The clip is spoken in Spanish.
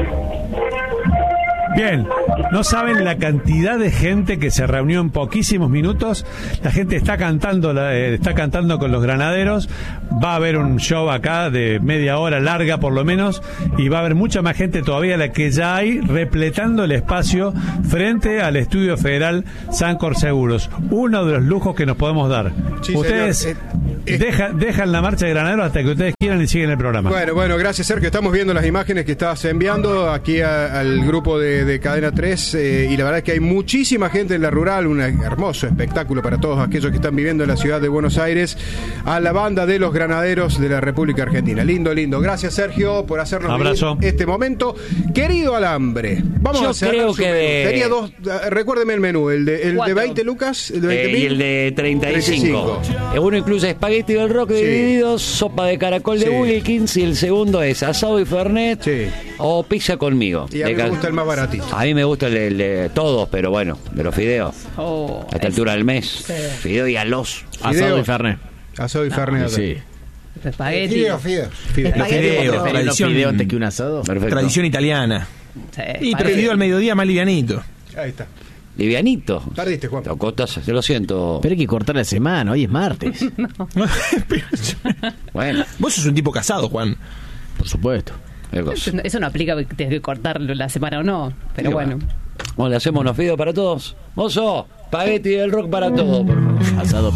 Bien, no saben la cantidad de gente que se reunió en poquísimos minutos. La gente está cantando con los granaderos. Va a haber un show acá de media hora larga por lo menos, y va a haber mucha más gente todavía la que ya hay, repletando el espacio frente al Estudio Federal Sancor Seguros. Uno de los lujos que nos podemos dar. Sí, ustedes dejan la marcha de granaderos hasta que ustedes quieran y siguen el programa. Bueno, gracias, Sergio. Estamos viendo las imágenes que estás enviando aquí al grupo de Cadena 3, y la verdad es que hay muchísima gente en la rural, un hermoso espectáculo para todos aquellos que están viviendo en la ciudad de Buenos Aires, a la banda de los granaderos de la República Argentina. Lindo. Gracias, Sergio, por hacernos vivir este momento. Querido Alambre, vamos a hacer. Creo que tenía dos, recuérdeme el menú, el de 20 lucas, el de 20.000 y el de 35. Uno incluye espagueti del rock divididos, sopa de caracol de Wilkins, y el segundo es asado y fernet o pizza conmigo. Y a mí me gusta el más baratito. A mí me gusta el de todos, pero bueno, de los fideos. A esta altura del mes. Fideo y alos. Asado y fernet. Asado y fernet. Sí. Espagueti. Fideo. Fideo antes que un asado. Perfecto. Tradición italiana. Sí, y pero fideo al mediodía más livianito. Ahí está. Livianito. Tardiste, Juan. Tocotas, te lo siento. Pero hay que cortar la semana, hoy es martes. Bueno. Vos sos un tipo casado, Juan. Por supuesto. Eso no aplica que tenés que cortar la semana o no, pero bueno. Le hacemos unos fideos para todos. Mozo, espagueti del rock para todos, por favor. Asado